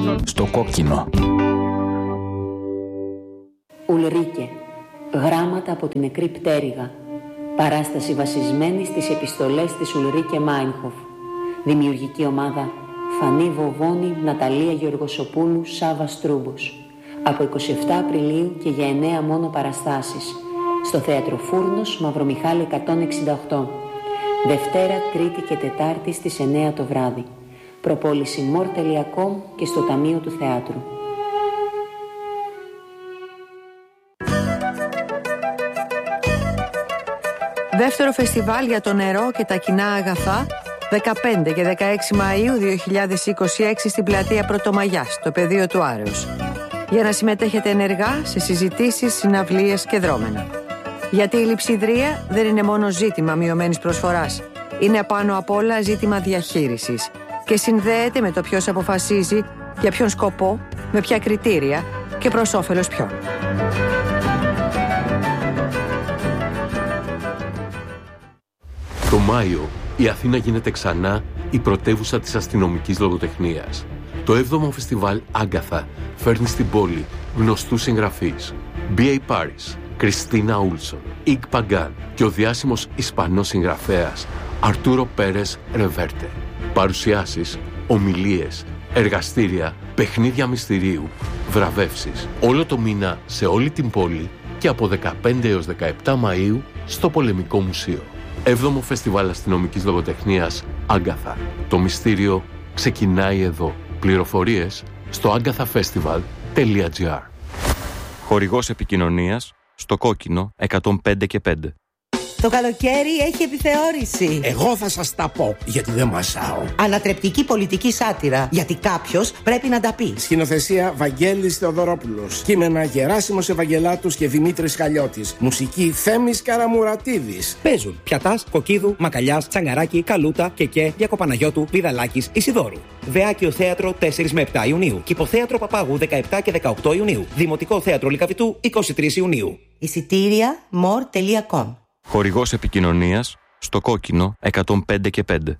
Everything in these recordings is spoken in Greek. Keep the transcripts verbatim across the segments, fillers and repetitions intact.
Στο κόκκινο. Ουλρίκε. Γράμματα από την νεκρή πτέρυγα. Παράσταση βασισμένη στις επιστολές της Ουλρίκε Μάινχοφ. Δημιουργική ομάδα Φανή Βοβόνη, Ναταλία Γεωργοσοπούλου, Σάβα Στρούμπος. Από εικοστή εβδόμη Απριλίου και για εννέα μόνο παραστάσεις. Στο Θέατρο Φούρνος, Μαυρομιχάλη εκατόν εξήντα οκτώ. Δευτέρα, Τρίτη και Τετάρτη στις εννέα το βράδυ. Προπόληση μορ τελεία κομ και στο Ταμείο του Θεάτρου. Δεύτερο φεστιβάλ για το νερό και τα κοινά αγαθά, δεκαπέντε και δεκαέξι Μαΐου δύο χιλιάδες είκοσι έξι στην πλατεία Πρωτομαγιάς, στο πεδίο του Άρεως. Για να συμμετέχετε ενεργά σε συζητήσεις, συναυλίες και δρόμενα. Γιατί η λειψιδρία δεν είναι μόνο ζήτημα μειωμένης προσφοράς. Είναι απάνω απ' όλα ζήτημα διαχείρισης. Και συνδέεται με το ποιος αποφασίζει, για ποιον σκοπό, με ποια κριτήρια και προς όφελος ποιον. Το Μάιο, η Αθήνα γίνεται ξανά η πρωτεύουσα της αστυνομικής λογοτεχνίας. Το έβδομο φεστιβάλ Άγκαθα φέρνει στην πόλη γνωστούς συγγραφείς. μπι έι Paris, Κριστίνα Ούλσον, Ιγ Παγκάν και ο διάσημος Ισπανός συγγραφέας Αρτούρο Πέρες Ρεβέρτε. Παρουσιάσεις, ομιλίες, εργαστήρια, παιχνίδια μυστηρίου, βραβεύσεις. Όλο το μήνα σε όλη την πόλη και από δεκαπέντε έως δεκαεπτά Μαΐου στο Πολεμικό Μουσείο. Έβδομο φεστιβάλ αστυνομικής λογοτεχνίας Άγκαθα. Το μυστήριο ξεκινάει εδώ. Πληροφορίες στο άγκαθαφεστιβάλ τελεία τζι άρ. Χορηγός επικοινωνίας στο κόκκινο εκατόν πέντε και πέντε. Το καλοκαίρι έχει επιθεώρηση. Εγώ θα σας τα πω, γιατί δεν μασάω. Ανατρεπτική πολιτική σάτυρα, γιατί κάποιος πρέπει να τα πει. Σκηνοθεσία Βαγγέλης Θεοδωρόπουλος. Κείμενα Γεράσιμος Ευαγγελάτους και Δημήτρης Χαλιώτης. Μουσική Θέμης Καραμουρατίδης. Παίζουν Πιατάς, Κοκκίδου, Μακαλιάς, Τσαγκαράκη, Καλούτα, Κεκέ, Διακοπαναγιώτου, Πηδαλάκης, Ισιδώρου. Βεάκιο Θέατρο τέσσερα με επτά Ιουνίου. Κηποθέατρο Παπάγου δεκαεπτά και δεκαοκτώ Ιουνίου. Δημοτικό Θέατρο Λυκαβητού είκοσι τρεις Ιουνίου. Εισιτήρια μορ τελεία κομ. Χορηγός επικοινωνίας στο κόκκινο εκατόν πέντε και πέντε.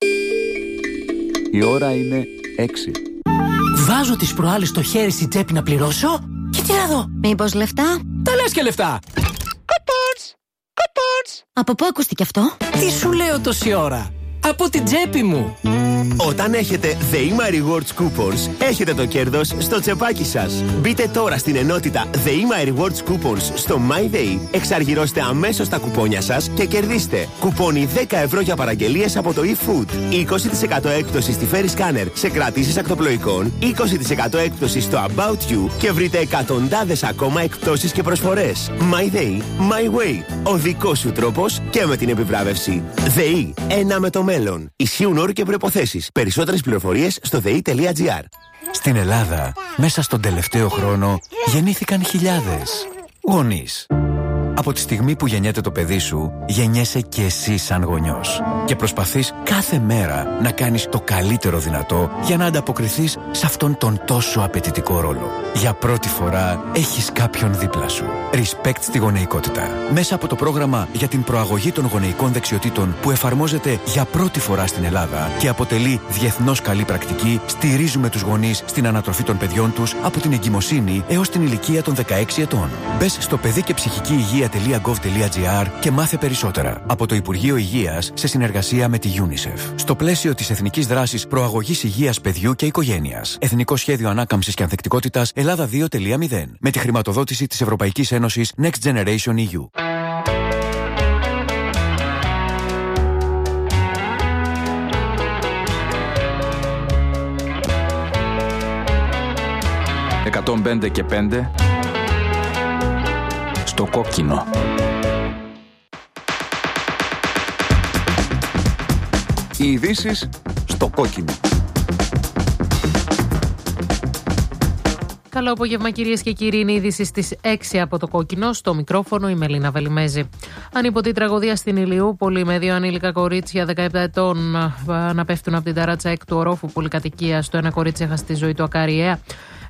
Η ώρα είναι έξι. Βάζω τις προάλλες στο χέρι στην τσέπη να πληρώσω και τι να δω. Μήπως λεφτά? Τα λες και λεφτά. Coupons! Coupons! Από πού ακούστηκε αυτό? Τι σου λέω τόση ώρα? Από την τσέπη μου. Όταν έχετε The My Rewards Coupons, έχετε το κέρδος στο τσεπάκι σας. Μπείτε τώρα στην ενότητα The My Rewards Coupons στο MyDay, εξαργυρώστε αμέσως τα κουπόνια σας και κερδίστε κουπόνι δέκα ευρώ για παραγγελίες από το eFood, είκοσι τοις εκατό έκπτωση στη Ferry Scanner σε κρατήσεις ακτοπλοϊκών, είκοσι τοις εκατό έκπτωση στο About You και βρείτε εκατοντάδες ακόμα εκπτώσεις και προσφορές. MyDay, My Way, ο δικός σου τρόπος και με την επιβράβευση. ΔΕΗ, ένα με το μέλλον. Ισχύουν όροι και προϋποθέσεις. Περισσότερες πληροφορίες στο δε ι τελεία τζι άρ. Στην Ελλάδα, μέσα στον τελευταίο χρόνο, γεννήθηκαν χιλιάδες γονείς. Από τη στιγμή που γεννιέται το παιδί σου, γεννιέσαι και εσύ σαν γονιός. Και προσπαθείς κάθε μέρα να κάνεις το καλύτερο δυνατό για να ανταποκριθείς σε αυτόν τον τόσο απαιτητικό ρόλο. Για πρώτη φορά έχεις κάποιον δίπλα σου. Respect στη γονεϊκότητα. Μέσα από το πρόγραμμα για την προαγωγή των γονεϊκών δεξιοτήτων που εφαρμόζεται για πρώτη φορά στην Ελλάδα και αποτελεί διεθνώς καλή πρακτική, στηρίζουμε τους γονείς στην ανατροφή των παιδιών τους από την εγκυμοσύνη έως την ηλικία των δεκαέξι ετών. Μπες στο παιδί και ψυχική υγεία τελεία γκοβ τελεία τζι άρ και μάθε περισσότερα. Από το Υπουργείο Υγείας σε συνεργασία με τη UNICEF. Στο πλαίσιο της Εθνικής Δράσης Προαγωγής Υγείας Παιδιού και Οικογένειας. Εθνικό Σχέδιο Ανάκαμψης και Ανθεκτικότητας Ελλάδα δύο τελεία μηδέν. Με τη χρηματοδότηση της Ευρωπαϊκής Ένωσης Next Generation ι γιου. εκατόν πέντε και πέντε στο κόκκινο. Οι ειδήσεις στο κόκκινο. Καλό απόγευμα, κυρίες και κύριοι. Είναι η είδηση στις έξι από το κόκκινο. Στο μικρόφωνο η Μελίνα Βελιμέζη. Ανίποτη τραγωδία στην Ηλιούπολη με δύο ανήλικα κορίτσια δεκαεπτά ετών να πέφτουν από την ταράτσα έκτου ορόφου πολυκατοικίας. Το ένα κορίτσι έχασε τη ζωή του ακαριέα,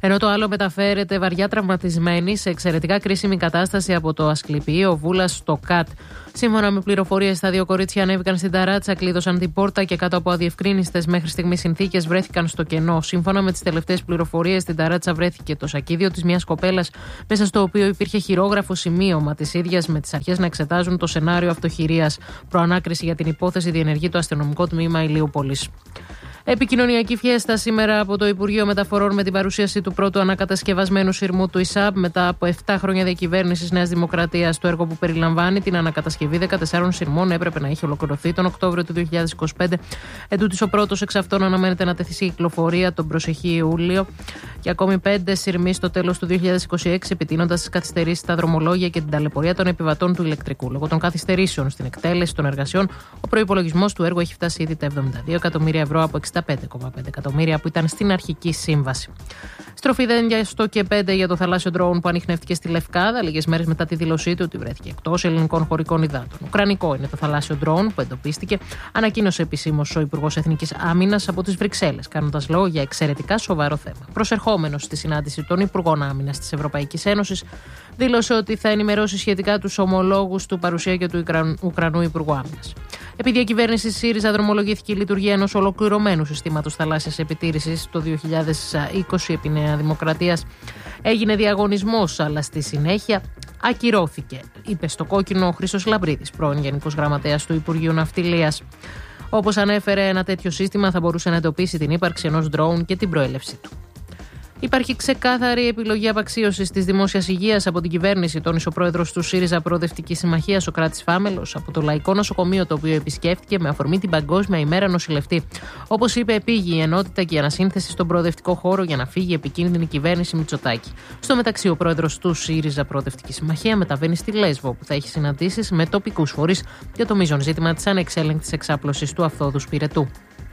Ενώ το άλλο μεταφέρεται βαριά τραυματισμένη σε εξαιρετικά κρίσιμη κατάσταση από το Ασκληπιείο Βούλας στο ΚΑΤ. Σύμφωνα με πληροφορίες, τα δύο κορίτσια ανέβηκαν στην ταράτσα, κλείδωσαν την πόρτα και κάτω από αδιευκρίνιστες μέχρι στιγμής συνθήκες βρέθηκαν στο κενό. Σύμφωνα με τις τελευταίες πληροφορίες, στην ταράτσα βρέθηκε το σακίδιο της μιας κοπέλας, μέσα στο οποίο υπήρχε χειρόγραφο σημείωμα της ίδιας, με τις αρχές να εξετάζουν το σενάριο αυτοχειρίας. Προανάκριση για την υπόθεση διενεργεί το αστυνομικό τμήμα Ηλιούπολης. Επικοινωνιακή φιέστα σήμερα από το Υπουργείο Μεταφορών με την παρουσίαση του πρώτου ανακατασκευασμένου σειρμού του ΙΣΑΠ μετά από επτά χρόνια διακυβέρνησης Νέας Δημοκρατίας. Το έργο που περιλαμβάνει την ανακατασκευή δεκατεσσάρων σειρμών έπρεπε να έχει ολοκληρωθεί τον Οκτώβριο του δύο χιλιάδες είκοσι πέντε. Εντούτοις ο πρώτος εξ αυτών αναμένεται να τεθεί σε κυκλοφορία τον προσεχή Ιούλιο και ακόμη πέντε σειρμοί στο τέλος του δύο χιλιάδες είκοσι έξι, επιτείνοντας τις καθυστερήσεις στα δρομολόγια και την ταλαιπωρία των επιβατών του ηλεκτρικού. Λόγω των καθυστερήσεων στην εκτέλεση των εργασιών, ο προϋπολογισμός του έργου έχει φτάσει ήδη τα εβδομήντα δύο εκατομμύρια ευρώ από εξήντα πέντε κόμμα πέντε εκατομμύρια που ήταν στην αρχική σύμβαση. Στροφή δένδια στο και πέντε για το θαλάσσιο ντρόουν που ανιχνεύτηκε στη Λευκάδα λίγες μέρες μετά τη δήλωσή του ότι βρέθηκε εκτός ελληνικών χωρικών υδάτων. Ουκρανικό είναι το θαλάσσιο ντρόουν που εντοπίστηκε, ανακοίνωσε επισήμως ο Υπουργός Εθνικής Άμυνας από τις Βρυξέλλες, κάνοντας λόγο για εξαιρετικά σοβαρό θέμα. Προσερχόμενος στη συνάντηση των Υπουργών Άμυνας της Ευρωπαϊκής Ένωσης, δήλωσε ότι θα ενημερώσει σχετικά τους ομολόγους του παρουσία και του Ουκρανού Υπουργού Άμυνας. Επί διακυβέρνηση ΣΥΡΙΖΑ δρομολογήθηκε η λειτουργία ενός ολοκληρωμένου συστήματος θαλάσσιας επιτήρησης το δύο χιλιάδες είκοσι επί Νέα Δημοκρατίας. Έγινε διαγωνισμός, αλλά στη συνέχεια ακυρώθηκε, είπε στο κόκκινο ο Χρήστος Λαμπρίδης, πρώην Γενικός Γραμματέας του Υπουργείου Ναυτιλίας. Όπως ανέφερε, ένα τέτοιο σύστημα θα μπορούσε να εντοπίσει την ύπαρξη ενός ντρόουν και την προέλευσή του. Υπάρχει ξεκάθαρη επιλογή απαξίωσης της δημόσιας υγείας από την κυβέρνηση, τόνισε ο πρόεδρος του ΣΥΡΙΖΑ Προοδευτική Συμμαχία, Σωκράτης Φάμελος, από το Λαϊκό Νοσοκομείο, το οποίο επισκέφθηκε με αφορμή την Παγκόσμια ημέρα νοσηλευτή. Όπως είπε, επήγει η ενότητα και η ανασύνθεση στον προοδευτικό χώρο για να φύγει η επικίνδυνη κυβέρνηση Μητσοτάκη. Στο μεταξύ, ο πρόεδρος του ΣΥΡΙΖΑ Προοδευτική Συμμαχία μεταβαίνει στη Λέσβο, που θα έχει συναντήσεις με τοπικούς φορείς για το μείζον ζήτημα της ανεξέλεγκτης εξάπλωσης του Αυθόδου Σπιρετού.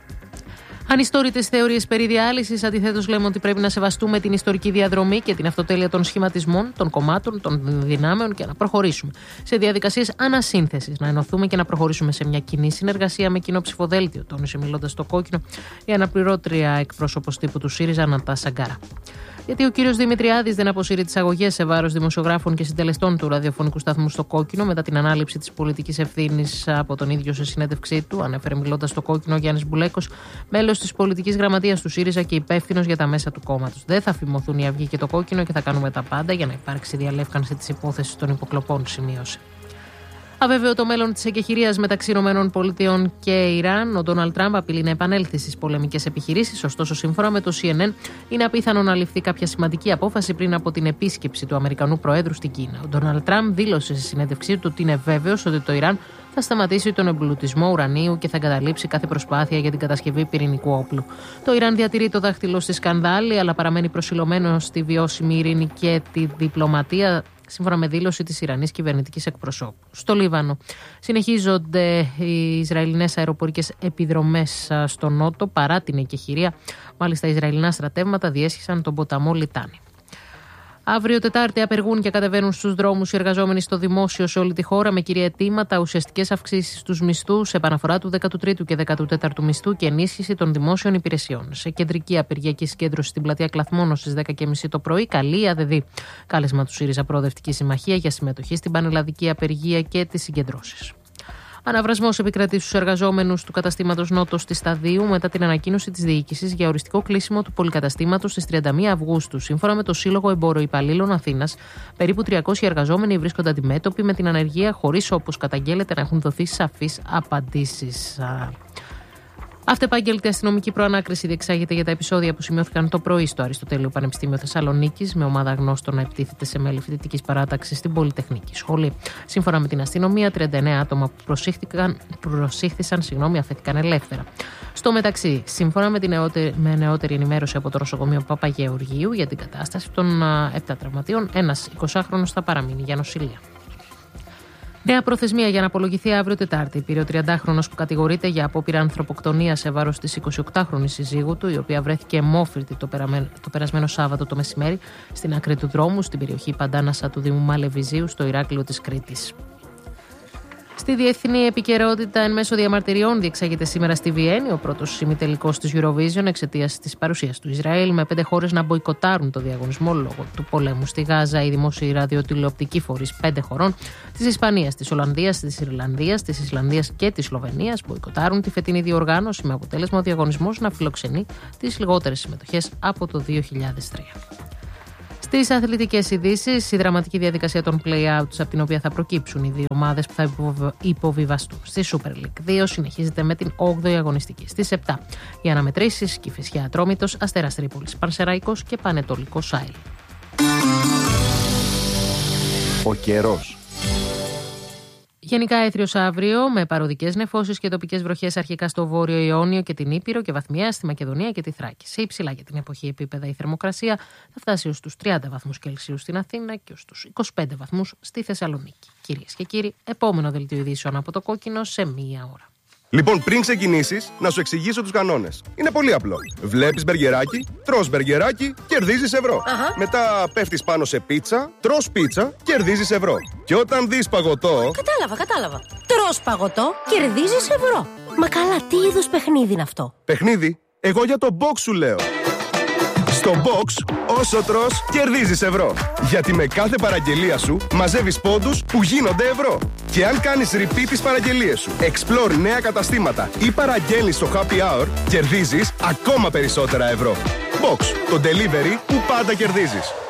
Ανιστόρητες θεωρίες περί διάλυσης. Αντιθέτως, λέμε ότι πρέπει να σεβαστούμε την ιστορική διαδρομή και την αυτοτέλεια των σχηματισμών, των κομμάτων, των δυνάμεων και να προχωρήσουμε σε διαδικασίες ανασύνθεσης. Να ενωθούμε και να προχωρήσουμε σε μια κοινή συνεργασία με κοινό ψηφοδέλτιο, τόνισε μιλώντας στο κόκκινο η αναπληρώτρια εκπρόσωπος τύπου του ΣΥΡΙΖΑ, Νατάσα Γκάρα. Γιατί ο κύριος Δημητριάδης δεν αποσύρει τις αγωγές σε βάρος δημοσιογράφων και συντελεστών του ραδιοφωνικού σταθμού στο κόκκινο μετά την ανάληψη της πολιτικής ευθύνης από τον ίδιο σε συνέντευξή του, ανέφερε μιλώντας στο κόκκινο ο Γιάννης Μπουλέκος, μέλος της πολιτικής γραμματείας του ΣΥΡΙΖΑ και υπεύθυνος για τα μέσα του κόμματος. Δεν θα φημωθούν η Αυγή και το κόκκινο και θα κάνουμε τα πάντα για να υπάρξει διαλεύκανση της υπόθεσης των υποκλοπών, σημείωσε. Αβέβαιο το μέλλον της εκεχηρίας μεταξύ ΗΠΑ και Ιράν. Ο Ντόναλντ Τραμπ απειλεί να επανέλθει στις πολεμικές επιχειρήσεις. Ωστόσο, σύμφωνα με το σι εν εν, είναι απίθανο να ληφθεί κάποια σημαντική απόφαση πριν από την επίσκεψη του Αμερικανού Προέδρου στην Κίνα. Ο Ντόναλντ Τραμπ δήλωσε στη συνέντευξή του ότι είναι βέβαιος ότι το Ιράν θα σταματήσει τον εμπλουτισμό ουρανίου και θα εγκαταλείψει κάθε προσπάθεια για την κατασκευή πυρηνικού όπλου. Το Ιράν διατηρεί το δάχτυλο στη σκανδάλη, αλλά παραμένει προσιλωμένο στη βιώσιμη ειρήνη και τη διπλωματία, σύμφωνα με δήλωση της Ιρανής κυβερνητικής εκπροσώπου. Στο Λίβανο συνεχίζονται οι Ισραηλινές αεροπορικές επιδρομές στο νότο παρά την εκεχηρία. Μάλιστα, οι Ισραηλινά στρατεύματα διέσχισαν τον ποταμό Λιτάνη. Αύριο Τετάρτη απεργούν και κατεβαίνουν στους δρόμους οι εργαζόμενοι στο δημόσιο σε όλη τη χώρα με κυρία αιτήματα ουσιαστικές αυξήσεις στους μισθούς, επαναφορά του δέκατου τρίτου και δέκατου τέταρτου μισθού και ενίσχυση των δημόσιων υπηρεσιών. Σε κεντρική απεργιακή συγκέντρωση στην πλατεία Κλαθμόνο στις δέκα και μισή το πρωί, καλή ΑΔΔ. Κάλεσμα του ΣΥΡΙΖΑ Προοδευτική Συμμαχία για συμμετοχή στην πανελλαδική απεργία και τις συγκεντρώσεις. Αναβρασμός επικρατεί στους εργαζόμενους του καταστήματος Νότος της Σταδίου μετά την ανακοίνωση της διοίκησης για οριστικό κλείσιμο του πολυκαταστήματος στις τριάντα μία Αυγούστου. Σύμφωνα με το Σύλλογο Εμποροϊπαλλήλων Αθήνας, περίπου τριακόσιοι εργαζόμενοι βρίσκονται αντιμέτωποι με την ανεργία, χωρίς, όπως καταγγέλλεται, να έχουν δοθεί σαφείς απαντήσεις. Αυτεπάγγελτη αστυνομική προανάκριση διεξάγεται για τα επεισόδια που σημειώθηκαν το πρωί στο Αριστοτέλειο Πανεπιστήμιο Θεσσαλονίκης, με ομάδα γνώστων να επιτίθεται σε μέλη φοιτητικής παράταξης στην Πολυτεχνική Σχολή. Σύμφωνα με την αστυνομία, τριάντα εννέα άτομα που προσήχθησαν συγγνώμη, αφέθηκαν ελεύθερα. Στο μεταξύ, σύμφωνα με την νεότερη, με νεότερη ενημέρωση από το νοσοκομείο Παπαγεωργίου για την κατάσταση των επτά τραυματίων, ένας εικοσάχρονος θα παραμείνει για νοσηλεία. Νέα προθεσμία για να απολογηθεί αύριο Τετάρτη. Πήρε ο τριαντάχρονος που κατηγορείται για απόπειρα ανθρωποκτονία σε βάρος της εικοσιοκτάχρονης συζύγου του, η οποία βρέθηκε αιμόφυρτη το, το περασμένο Σάββατο το μεσημέρι στην άκρη του δρόμου, στην περιοχή Παντάνασα του Δήμου Μαλεβιζίου, στο Ηράκλειο της Κρήτης. Στη διεθνή επικαιρότητα, εν μέσω διαμαρτυριών, διεξάγεται σήμερα στη Βιέννη ο πρώτος ημιτελικός της Eurovision εξαιτίας της παρουσίας του Ισραήλ, με πέντε χώρες να μποϊκοτάρουν το διαγωνισμό λόγω του πολέμου στη Γάζα. Οι δημόσιοι ραδιοτηλεοπτικοί φορείς πέντε χωρών, της Ισπανίας, της Ολλανδίας, της Ιρλανδίας, της Ισλανδίας και της Σλοβενίας, μποϊκοτάρουν τη φετινή διοργάνωση, με αποτέλεσμα ο διαγωνισμός να φιλοξενεί τις λιγότερες συμμετοχές από το δύο χιλιάδες τρία. Στις αθλητικές ειδήσεις, η δραματική διαδικασία των play-outs, από την οποία θα προκύψουν οι δύο ομάδες που θα υποβιβαστούν στη Super League δύο, συνεχίζεται με την όγδοη αγωνιστική. Στις επτά οι αναμετρήσεις, Κηφισιά Ατρόμητος, Αστέρας Τρίπολης Πανσεραϊκός και Πανετολικός ΑΕΛ. Ο καιρός. Γενικά έθριος αύριο, με παροδικές νεφώσεις και τοπικές βροχές αρχικά στο Βόρειο Ιόνιο και την Ήπειρο και βαθμιαία στη Μακεδονία και τη Θράκη. Σε υψηλά για την εποχή επίπεδα η θερμοκρασία θα φτάσει ως τους τριάντα βαθμούς Κελσίου στην Αθήνα και ως τους είκοσι πέντε βαθμούς στη Θεσσαλονίκη. Κυρίες και κύριοι, επόμενο δελτίο ειδήσεων από το Κόκκινο σε μία ώρα. Λοιπόν, πριν ξεκινήσεις, να σου εξηγήσω τους κανόνες. Είναι πολύ απλό. Βλέπεις μπεργκεράκι, τρως μπεργκεράκι, κερδίζεις ευρώ. Αχα. Μετά πέφτεις πάνω σε πίτσα, τρως πίτσα, κερδίζεις ευρώ. Και όταν δεις παγωτό... Κατάλαβα, κατάλαβα. Τρως παγωτό, κερδίζεις ευρώ. Μα καλά, τι είδους παιχνίδι είναι αυτό? Παιχνίδι? Εγώ για το box σου λέω. Στο box, όσο τρως, κερδίζεις ευρώ. Γιατί με κάθε παραγγελία σου μαζεύεις πόντους που γίνονται ευρώ. Και αν κάνεις repeat τις παραγγελίες σου, explore νέα καταστήματα ή παραγγέλνεις στο happy hour, κερδίζεις ακόμα περισσότερα ευρώ. Box, το delivery που πάντα κερδίζεις.